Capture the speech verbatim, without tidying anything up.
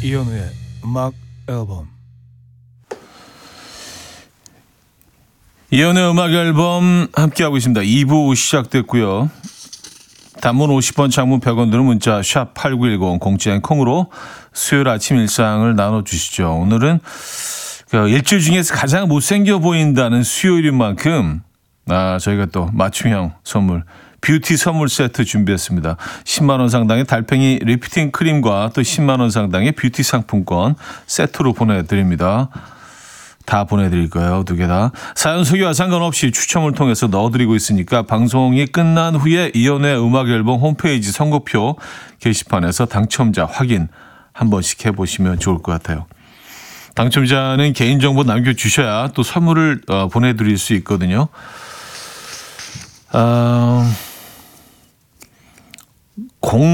이현우의 음악 앨범. 이현우의 음악 앨범 함께하고 있습니다. 이 부 시작됐고요. 단문 오십 원, 장문 백 원 드는 문자 샵 팔구일공, 공짜인 콩으로 수요일 아침 일상을 나눠주시죠. 오늘은 그 일주일 중에서 가장 못생겨 보인다는 수요일인 만큼 아, 저희가 또 맞춤형 선물, 뷰티 선물 세트 준비했습니다. 십만 원 상당의 달팽이 리프팅 크림과 또 십만 원 상당의 뷰티 상품권 세트로 보내드립니다. 다 보내드릴 거예요. 두 개 다. 사연 소개와 상관없이 추첨을 통해서 넣어드리고 있으니까 방송이 끝난 후에 이연의 음악 앨범 홈페이지 선곡표 게시판에서 당첨자 확인 한 번씩 해보시면 좋을 것 같아요. 당첨자는 개인정보 남겨주셔야 또 선물을 어, 보내드릴 수 있거든요. 어, 공